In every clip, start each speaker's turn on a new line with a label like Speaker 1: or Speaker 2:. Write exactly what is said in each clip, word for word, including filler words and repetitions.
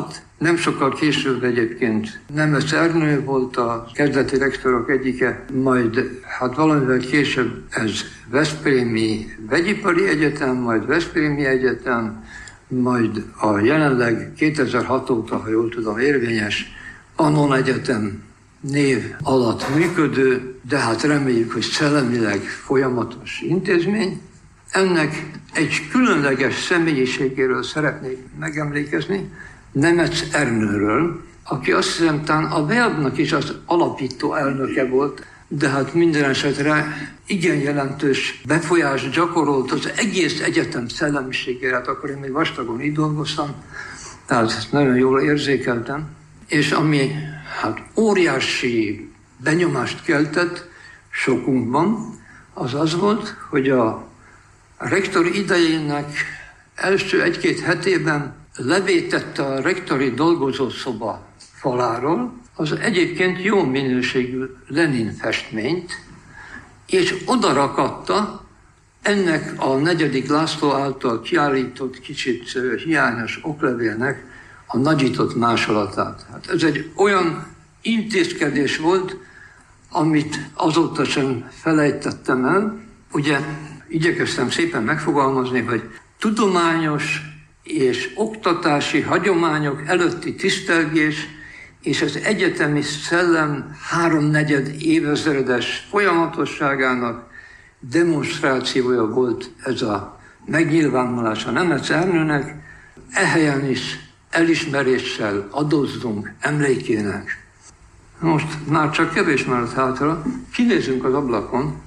Speaker 1: alatt. Nem sokkal később egyébként Nemetz Ernő volt a kezdeti rektorok egyike, majd hát valamivel később ez Veszprémi Vegyipari Egyetem, majd Veszprémi Egyetem, majd a jelenleg kétezer-hat óta, ha jól tudom, érvényes Pannon Egyetem név alatt működő, de hát reméljük, hogy szellemileg folyamatos intézmény. Ennek egy különleges személyiségéről szeretnék megemlékezni, Nemetz Ernőről, aki azt hiszem talán a Velbnak is az alapító elnöke volt, de hát minden esetre igen jelentős befolyást gyakorolt az egész egyetem szellemiségére, hát akkor én még vastagon így dolgoztam, tehát ezt nagyon jól érzékeltem, és ami hát óriási benyomást keltett sokunkban, az az volt, hogy a rektori idejének első egy-két hetében levétette a rektori dolgozószoba faláról az egyébként jó minőségű Lenin festményt, és odarakatta ennek a negyedik László által kiállított kicsit hiányos oklevélnek a nagyított másolatát. Hát ez egy olyan intézkedés volt, amit azóta sem felejtettem el. Ugye igyekeztem szépen megfogalmazni, hogy tudományos és oktatási hagyományok előtti tisztelgés és az egyetemi szellem háromnegyed évezredes folyamatosságának demonstrációja volt ez a megnyilvánulás a Nemetz Ernőnek. Ehelyen is elismeréssel adózzunk emlékének. Most már csak kevés maradt hátra, kinézünk az ablakon,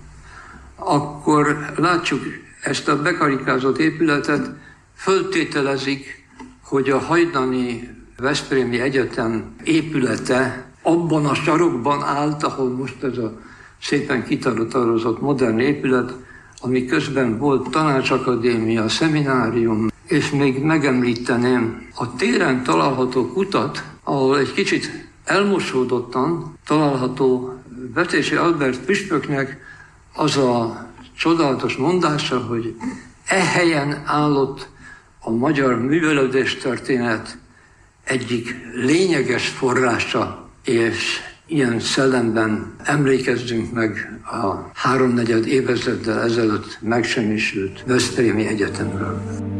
Speaker 1: akkor látjuk ezt a bekarikázott épületet, föltételezik, hogy a hajdani Veszprémi Egyetem épülete abban a sarokban állt, ahol most ez a szépen kitaratározott modern épület, ami közben volt tanácsakadémia, szeminárium, és még megemlíteném a téren található kutat, ahol egy kicsit elmosódottan található Vetési Albert püspöknek az a csodálatos mondása, hogy e helyen állott a magyar művelődéstörténet egyik lényeges forrása, és ilyen szellemben emlékezzünk meg a háromnegyed évezreddel ezelőtt megsemmisült Veszprémi Egyetemről.